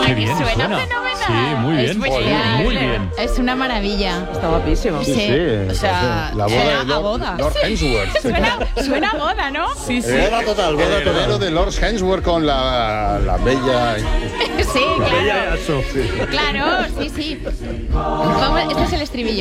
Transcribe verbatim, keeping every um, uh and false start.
Qué que bien suena, suena. fenomenal. Sí, muy bien. Es muy, Muy bien. bien, muy bien. Es una maravilla. Está guapísimo. Sí, Sí, o sea, la boda suena de a Lord, boda. Lord Hemsworth. Suena, suena a boda, ¿no? Sí, sí. Boda total, boda total. de Lord Hemsworth con la, la bella... Sí, claro. Claro, sí, sí. Vamos, este es el estribillo.